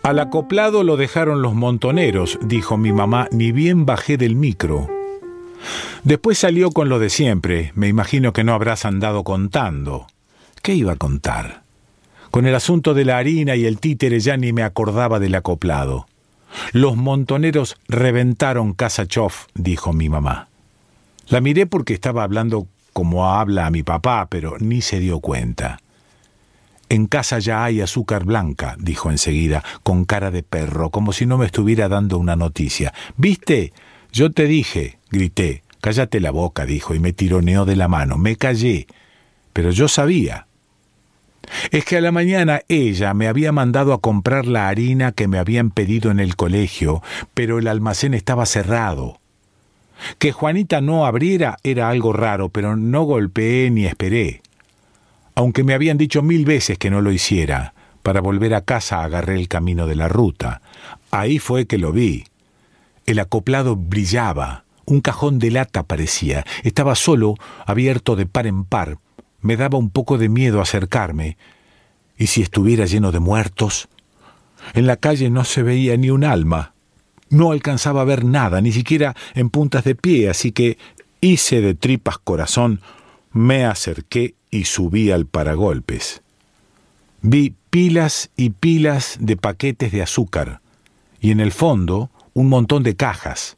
Al acoplado lo dejaron los montoneros, dijo mi mamá, ni bien bajé del micro. Después salió con lo de siempre, me imagino que no habrás andado contando. ¿Qué iba a contar? Con el asunto de la harina y el títere ya ni me acordaba del acoplado. Los montoneros reventaron Casa Chof, dijo mi mamá. La miré porque estaba hablando como habla a mi papá, pero ni se dio cuenta. En casa ya hay azúcar blanca, dijo enseguida, con cara de perro, como si no me estuviera dando una noticia. ¿Viste? Yo te dije, grité. Cállate la boca, dijo, y me tironeó de la mano. Me callé, pero yo sabía. Es que a la mañana ella me había mandado a comprar la harina que me habían pedido en el colegio, pero el almacén estaba cerrado. Que Juanita no abriera era algo raro, pero no golpeé ni esperé. Aunque me habían dicho 1000 veces que no lo hiciera, para volver a casa agarré el camino de la ruta. Ahí fue que lo vi. El acoplado brillaba, un cajón de lata parecía. Estaba solo, abierto de par en par. Me daba un poco de miedo acercarme. ¿Y si estuviera lleno de muertos? En la calle no se veía ni un alma. No alcanzaba a ver nada, ni siquiera en puntas de pie, así que hice de tripas corazón, me acerqué y subí al paragolpes. Vi pilas y pilas de paquetes de azúcar, y en el fondo un montón de cajas.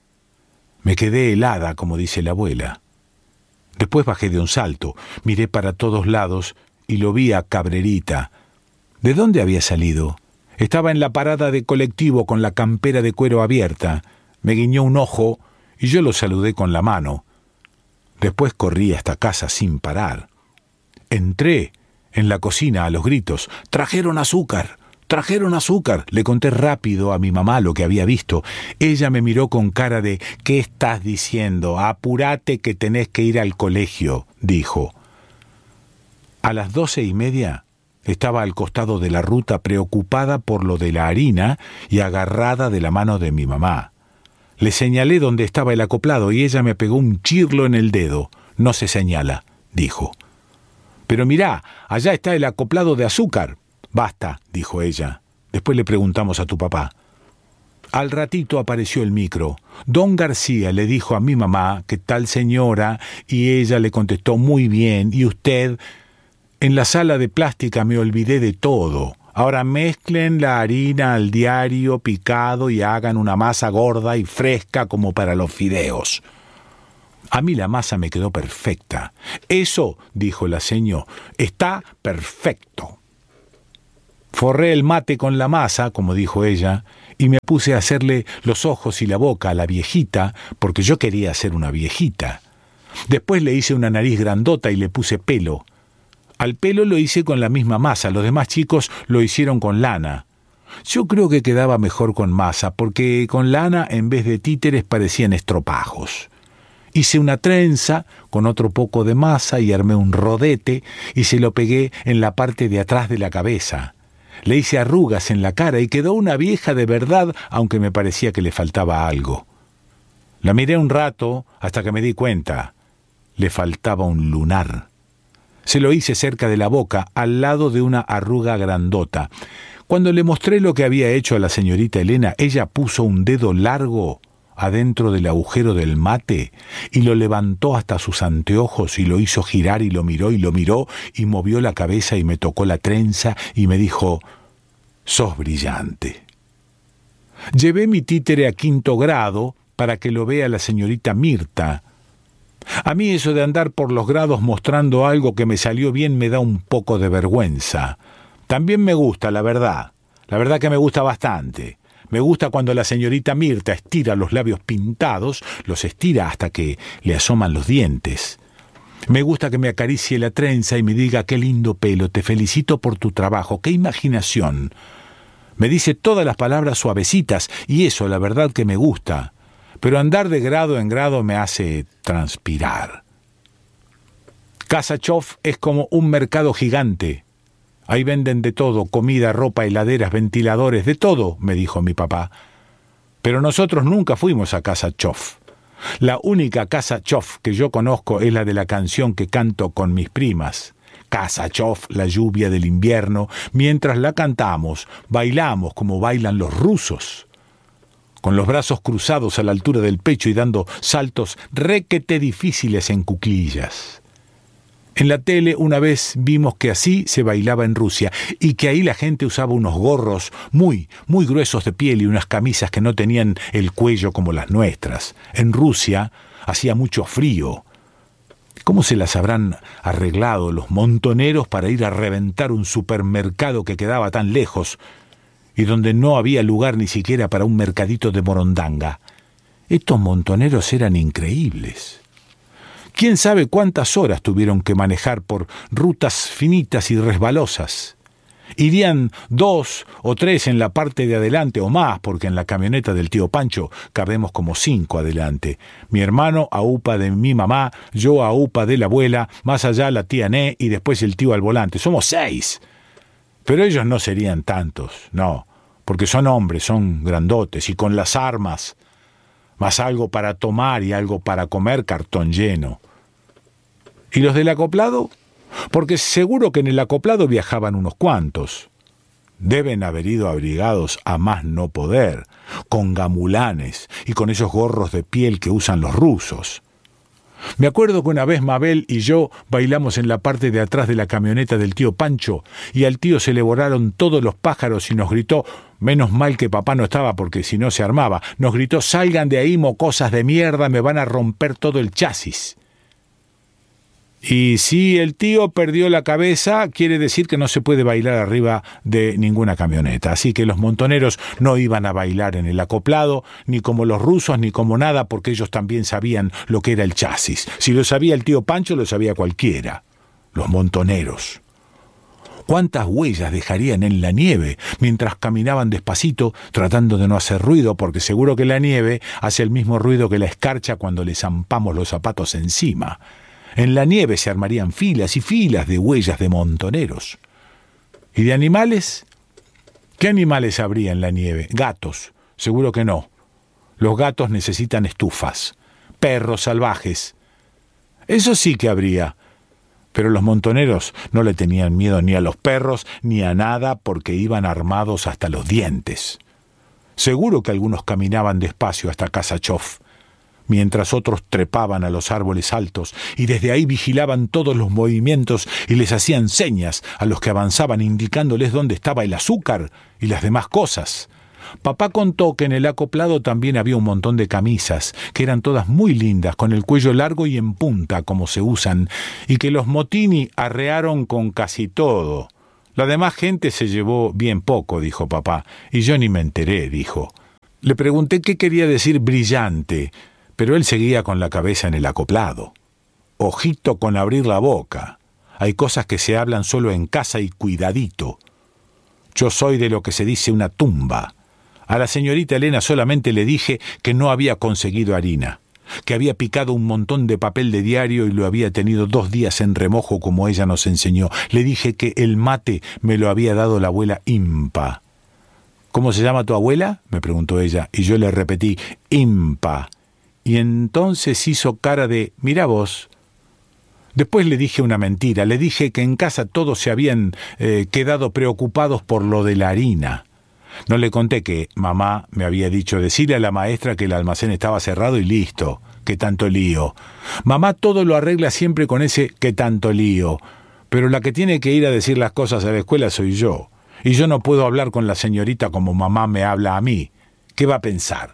Me quedé helada, como dice la abuela. Después bajé de un salto, miré para todos lados y lo vi a Cabrerita. ¿De dónde había salido? Estaba en la parada de colectivo con la campera de cuero abierta. Me guiñó un ojo y yo lo saludé con la mano. Después corrí hasta casa sin parar. Entré en la cocina a los gritos. ¡Trajeron azúcar! ¡Trajeron azúcar! Le conté rápido a mi mamá lo que había visto. Ella me miró con cara de «¿Qué estás diciendo? Apúrate que tenés que ir al colegio», dijo. A las 12:30 estaba al costado de la ruta preocupada por lo de la harina y agarrada de la mano de mi mamá. Le señalé dónde estaba el acoplado y ella me pegó un chirlo en el dedo. «No se señala», dijo. «Pero mirá, allá está el acoplado de azúcar». «Basta», dijo ella. Después le preguntamos a tu papá. Al ratito apareció el micro. Don García le dijo a mi mamá que tal señora, y ella le contestó muy bien. ¿Y usted? En la sala de plástica me olvidé de todo. Ahora mezclen la harina al diario picado y hagan una masa gorda y fresca como para los fideos. A mí la masa me quedó perfecta. Eso, dijo la señó, está perfecto. Forré el mate con la masa, como dijo ella, y me puse a hacerle los ojos y la boca a la viejita, porque yo quería ser una viejita. Después le hice una nariz grandota y le puse pelo. Al pelo lo hice con la misma masa, los demás chicos lo hicieron con lana. Yo creo que quedaba mejor con masa, porque con lana en vez de títeres parecían estropajos. Hice una trenza con otro poco de masa y armé un rodete y se lo pegué en la parte de atrás de la cabeza. Le hice arrugas en la cara y quedó una vieja de verdad, aunque me parecía que le faltaba algo. La miré un rato hasta que me di cuenta. Le faltaba un lunar. Se lo hice cerca de la boca, al lado de una arruga grandota. Cuando le mostré lo que había hecho a la señorita Elena, ella puso un dedo largo adentro del agujero del mate y lo levantó hasta sus anteojos y lo hizo girar y lo miró y movió la cabeza y me tocó la trenza y me dijo: «Sos brillante». Llevé mi títere a 5º grado para que lo vea la señorita Mirta. A mí eso de andar por los grados mostrando algo que me salió bien me da un poco de vergüenza. También me gusta, la verdad que me gusta bastante. Me gusta cuando la señorita Mirta estira los labios pintados, los estira hasta que le asoman los dientes. Me gusta que me acaricie la trenza y me diga: «Qué lindo pelo, te felicito por tu trabajo, qué imaginación». Me dice todas las palabras suavecitas y eso, la verdad que me gusta. Pero andar de grado en grado me hace transpirar. Casa Chof es como un mercado gigante. Ahí venden de todo, comida, ropa, heladeras, ventiladores, de todo, me dijo mi papá. Pero nosotros nunca fuimos a Casa Chof. La única Casa Chof que yo conozco es la de la canción que canto con mis primas. Kasachov, la lluvia del invierno, mientras la cantamos, bailamos como bailan los rusos, con los brazos cruzados a la altura del pecho y dando saltos requete difíciles en cuclillas. En la tele una vez vimos que así se bailaba en Rusia y que ahí la gente usaba unos gorros muy, muy gruesos de piel y unas camisas que no tenían el cuello como las nuestras. En Rusia hacía mucho frío. ¿Cómo se las habrán arreglado los montoneros para ir a reventar un supermercado que quedaba tan lejos y donde no había lugar ni siquiera para un mercadito de morondanga? Estos montoneros eran increíbles. ¿Quién sabe cuántas horas tuvieron que manejar por rutas finitas y resbalosas? Irían 2 o 3 en la parte de adelante o más, porque en la camioneta del tío Pancho cabemos como 5 adelante. Mi hermano a upa de mi mamá, yo a upa de la abuela, más allá la tía Né y después el tío al volante. Somos 6. Pero ellos no serían tantos, no, porque son hombres, son grandotes y con las armas, más algo para tomar y algo para comer, cartón lleno. ¿Y los del acoplado? Porque seguro que en el acoplado viajaban unos cuantos. Deben haber ido abrigados a más no poder, con gamulanes y con esos gorros de piel que usan los rusos. Me acuerdo que una vez Mabel y yo bailamos en la parte de atrás de la camioneta del tío Pancho y al tío se le volaron todos los pájaros y nos gritó, menos mal que papá no estaba porque si no se armaba, nos gritó, salgan de ahí mocosas de mierda, me van a romper todo el chasis. Y si el tío perdió la cabeza, quiere decir que no se puede bailar arriba de ninguna camioneta. Así que los montoneros no iban a bailar en el acoplado, ni como los rusos, ni como nada, porque ellos también sabían lo que era el chasis. Si lo sabía el tío Pancho, lo sabía cualquiera. Los montoneros. ¿Cuántas huellas dejarían en la nieve mientras caminaban despacito, tratando de no hacer ruido, porque seguro que la nieve hace el mismo ruido que la escarcha cuando le zampamos los zapatos encima? En la nieve se armarían filas y filas de huellas de montoneros. ¿Y de animales? ¿Qué animales habría en la nieve? Gatos, seguro que no. Los gatos necesitan estufas. Perros salvajes. Eso sí que habría. Pero los montoneros no le tenían miedo ni a los perros ni a nada porque iban armados hasta los dientes. Seguro que algunos caminaban despacio hasta Kasachov, mientras otros trepaban a los árboles altos y desde ahí vigilaban todos los movimientos y les hacían señas a los que avanzaban indicándoles dónde estaba el azúcar y las demás cosas. Papá contó que en el acoplado también había un montón de camisas, que eran todas muy lindas, con el cuello largo y en punta, como se usan, y que los Motini arrearon con casi todo. La demás gente se llevó bien poco, dijo papá, y yo ni me enteré, dijo. Le pregunté qué quería decir brillante, pero él seguía con la cabeza en el acoplado. Ojito con abrir la boca. Hay cosas que se hablan solo en casa y cuidadito. Yo soy de lo que se dice una tumba. A la señorita Elena solamente le dije que no había conseguido harina, que había picado un montón de papel de diario y lo había tenido 2 días en remojo como ella nos enseñó. Le dije que el mate me lo había dado la abuela Impa. ¿Cómo se llama tu abuela?, me preguntó ella, y yo le repetí, Impa. Y entonces hizo cara de, mirá vos. Después le dije una mentira, le dije que en casa todos se habían quedado preocupados por lo de la harina. No le conté que mamá me había dicho, decirle a la maestra que el almacén estaba cerrado y listo, qué tanto lío. Mamá todo lo arregla siempre con ese qué tanto lío, pero la que tiene que ir a decir las cosas a la escuela soy yo. Y yo no puedo hablar con la señorita como mamá me habla a mí. ¿Qué va a pensar?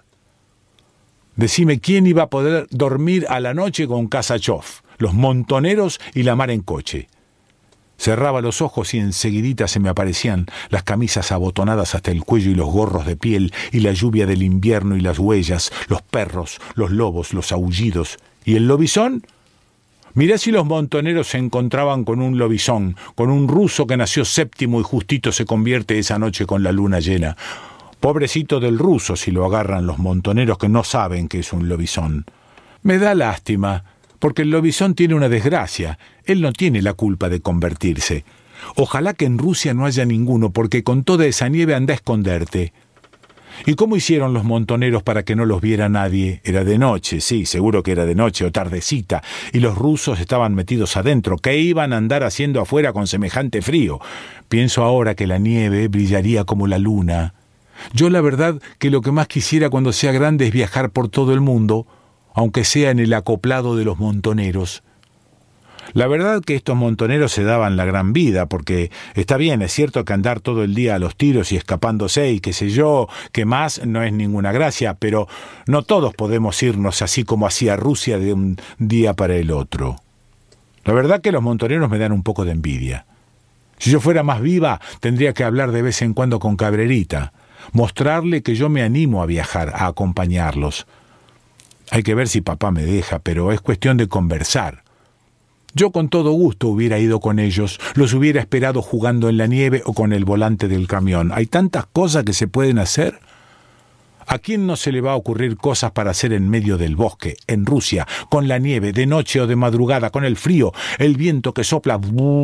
Decime quién iba a poder dormir a la noche con Kasachov, los montoneros y la mar en coche. Cerraba los ojos y enseguidita se me aparecían las camisas abotonadas hasta el cuello y los gorros de piel y la lluvia del invierno y las huellas, los perros, los lobos, los aullidos. ¿Y el lobizón? Mirá si los montoneros se encontraban con un lobizón, con un ruso que nació séptimo y justito se convierte esa noche con la luna llena. Pobrecito del ruso si lo agarran los montoneros que no saben que es un lobizón. Me da lástima, porque el lobizón tiene una desgracia. Él no tiene la culpa de convertirse. Ojalá que en Rusia no haya ninguno, porque con toda esa nieve anda a esconderte. ¿Y cómo hicieron los montoneros para que no los viera nadie? Era de noche, sí, seguro que era de noche o tardecita, y los rusos estaban metidos adentro. ¿Qué iban a andar haciendo afuera con semejante frío? Pienso ahora que la nieve brillaría como la luna. Yo la verdad que lo que más quisiera cuando sea grande es viajar por todo el mundo, aunque sea en el acoplado de los montoneros. La verdad que estos montoneros se daban la gran vida, porque está bien, es cierto que andar todo el día a los tiros y escapándose y qué sé yo, que más no es ninguna gracia, pero no todos podemos irnos así como hacía Rusia de un día para el otro. La verdad que los montoneros me dan un poco de envidia. Si yo fuera más viva, tendría que hablar de vez en cuando con Cabrerita, mostrarle que yo me animo a viajar, a acompañarlos. Hay que ver si papá me deja, pero es cuestión de conversar. Yo con todo gusto hubiera ido con ellos, los hubiera esperado jugando en la nieve o con el volante del camión. Hay tantas cosas que se pueden hacer. ¿A quién no se le va a ocurrir cosas para hacer en medio del bosque, en Rusia, con la nieve, de noche o de madrugada, con el frío, el viento que sopla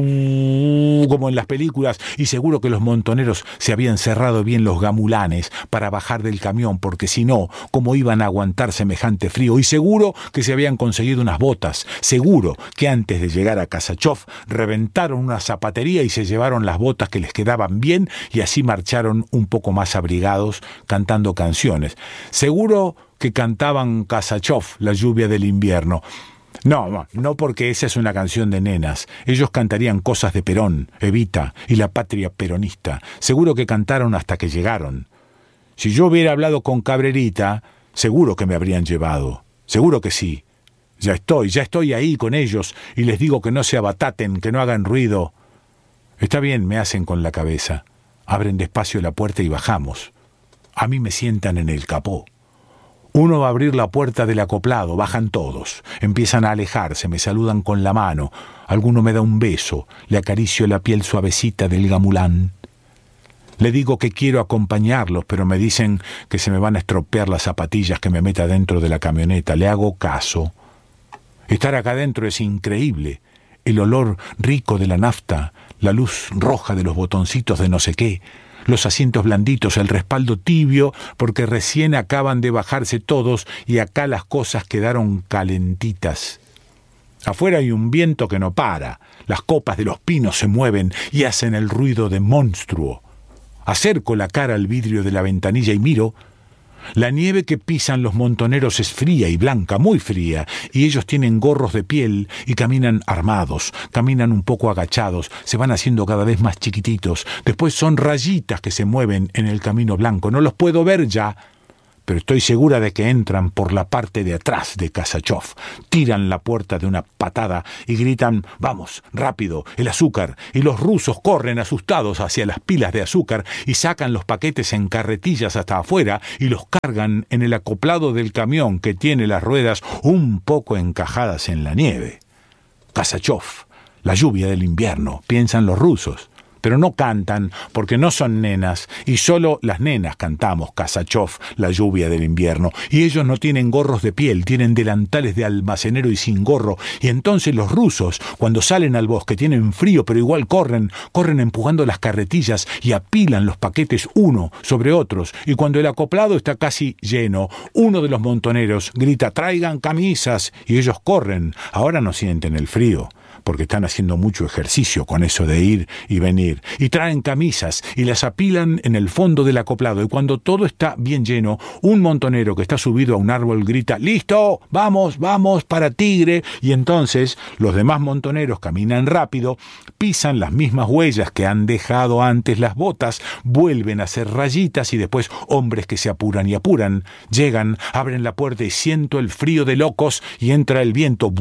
como en las películas? Y seguro que los montoneros se habían cerrado bien los gamulanes para bajar del camión, porque si no, ¿cómo iban a aguantar semejante frío? Y seguro que se habían conseguido unas botas, seguro que antes de llegar a Kasachov reventaron una zapatería y se llevaron las botas que les quedaban bien y así marcharon un poco más abrigados cantando canciones. Seguro que cantaban Kasachov, la lluvia del invierno. No, porque esa es una canción de nenas. Ellos cantarían cosas de Perón, Evita y la patria peronista. Seguro que cantaron hasta que llegaron. Si yo hubiera hablado con Cabrerita, seguro que me habrían llevado. Seguro que sí. Ya estoy ahí con ellos y les digo que no se abataten, que no hagan ruido. Está bien, me hacen con la cabeza. Abren despacio la puerta y bajamos. A mí me sientan en el capó. Uno va a abrir la puerta del acoplado, bajan todos, empiezan a alejarse, me saludan con la mano, alguno me da un beso, le acaricio la piel suavecita del gamulán. Le digo que quiero acompañarlos, pero me dicen que se me van a estropear las zapatillas que me meta dentro de la camioneta. Le hago caso. Estar acá dentro es increíble. El olor rico de la nafta, la luz roja de los botoncitos de no sé qué, los asientos blanditos, el respaldo tibio, porque recién acaban de bajarse todos y acá las cosas quedaron calentitas. Afuera hay un viento que no para, las copas de los pinos se mueven y hacen el ruido de monstruo. Acerco la cara al vidrio de la ventanilla y miro. La nieve que pisan los montoneros es fría y blanca, muy fría, y ellos tienen gorros de piel y caminan armados, caminan un poco agachados, se van haciendo cada vez más chiquititos. Después son rayitas que se mueven en el camino blanco. No los puedo ver ya, pero estoy segura de que entran por la parte de atrás de Kasachov, tiran la puerta de una patada y gritan: «¡Vamos, rápido, el azúcar!». Y los rusos corren asustados hacia las pilas de azúcar y sacan los paquetes en carretillas hasta afuera y los cargan en el acoplado del camión que tiene las ruedas un poco encajadas en la nieve. Kasachov, la lluvia del invierno, piensan los rusos. Pero no cantan porque no son nenas y solo las nenas cantamos Kasachov, la lluvia del invierno, y ellos no tienen gorros de piel, tienen delantales de almacenero y sin gorro, y entonces los rusos cuando salen al bosque tienen frío pero igual corren empujando las carretillas y apilan los paquetes uno sobre otros, y cuando el acoplado está casi lleno, uno de los montoneros grita: «¡Traigan camisas!», y ellos corren. Ahora no sienten el frío, porque están haciendo mucho ejercicio con eso de ir y venir, y traen camisas y las apilan en el fondo del acoplado, y cuando todo está bien lleno, un montonero que está subido a un árbol grita: «¡Listo! ¡Vamos, vamos para Tigre!», y entonces los demás montoneros caminan rápido, pisan las mismas huellas que han dejado antes las botas, vuelven a hacer rayitas y después hombres que se apuran y apuran, llegan, abren la puerta y siento el frío de locos y entra el viento.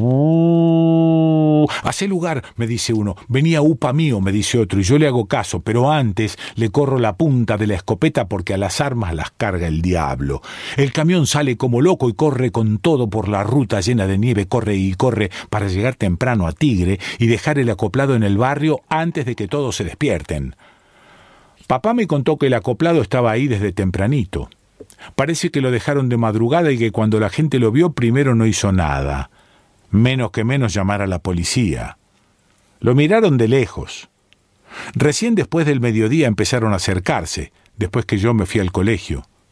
¡Bú! «Hacé lugar», me dice uno. «Venía upa mío», me dice otro, y yo le hago caso, pero antes le corro la punta de la escopeta porque a las armas las carga el diablo. El camión sale como loco y corre con todo por la ruta llena de nieve, corre y corre para llegar temprano a Tigre y dejar el acoplado en el barrio antes de que todos se despierten. Papá me contó que el acoplado estaba ahí desde tempranito. Parece que lo dejaron de madrugada y que cuando la gente lo vio primero no hizo nada. Menos llamar a la policía. Lo miraron de lejos. Recién después del mediodía empezaron a acercarse, después que yo me fui al colegio.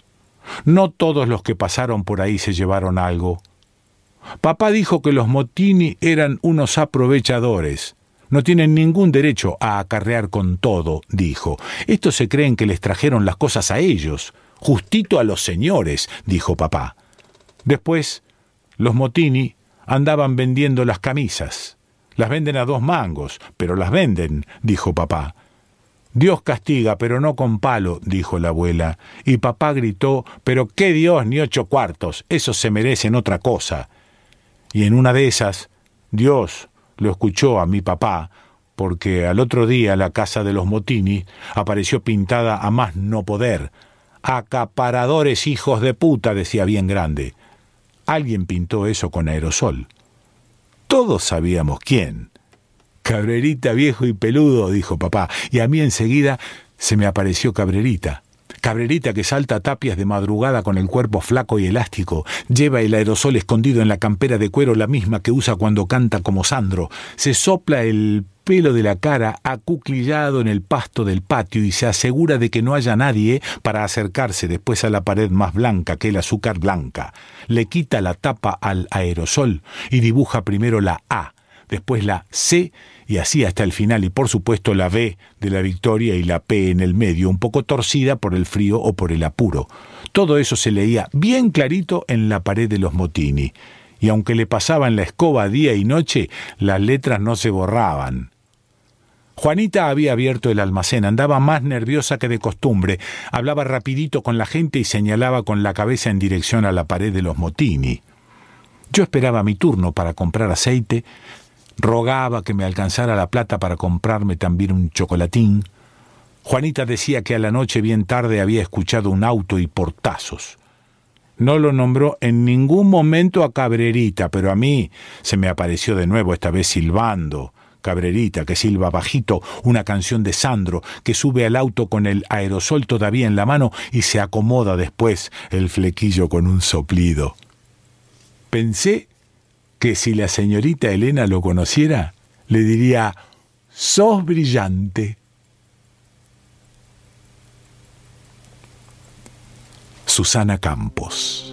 No todos los que pasaron por ahí se llevaron algo. Papá dijo que los Motini eran unos aprovechadores. No tienen ningún derecho a acarrear con todo, dijo. Estos se creen que les trajeron las cosas a ellos. Justito a los señores, dijo papá. Después, los Motini andaban vendiendo las camisas. Las venden a 2 mangos, pero las venden, dijo papá. Dios castiga, pero no con palo, dijo la abuela. Y papá gritó, pero qué Dios ni 8 cuartos, esos se merecen otra cosa. Y en una de esas, Dios lo escuchó a mi papá, porque al otro día la casa de los Motini apareció pintada a más no poder. Acaparadores hijos de puta, decía bien grande. Alguien pintó eso con aerosol. Todos sabíamos quién. Cabrerita viejo y peludo, dijo papá, y a mí enseguida se me apareció Cabrerita. Cabrerita que salta a tapias de madrugada con el cuerpo flaco y elástico, lleva el aerosol escondido en la campera de cuero, la misma que usa cuando canta como Sandro, se sopla el pelo de la cara acuclillado en el pasto del patio y se asegura de que no haya nadie para acercarse después a la pared más blanca que el azúcar blanca. Le quita la tapa al aerosol y dibuja primero la A, después la C y así hasta el final, y por supuesto la B de la victoria y la P en el medio, un poco torcida por el frío o por el apuro. Todo eso se leía bien clarito en la pared de los Motini, y aunque le pasaban la escoba día y noche, las letras no se borraban. Juanita había abierto el almacén, andaba más nerviosa que de costumbre, hablaba rapidito con la gente y señalaba con la cabeza en dirección a la pared de los Motini. Yo esperaba mi turno para comprar aceite, rogaba que me alcanzara la plata para comprarme también un chocolatín. Juanita decía que a la noche bien tarde había escuchado un auto y portazos. No lo nombró en ningún momento a Cabrerita, pero a mí se me apareció de nuevo, esta vez silbando. Cabrerita, que silba bajito una canción de Sandro, que sube al auto con el aerosol todavía en la mano y se acomoda después el flequillo con un soplido. Pensé que si la señorita Elena lo conociera, le diría, «Sos brillante». Susana Campos.